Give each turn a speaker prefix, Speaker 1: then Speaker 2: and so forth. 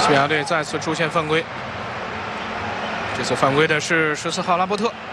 Speaker 1: 西班牙队再次出现犯规，这次犯规的是14号拉波特。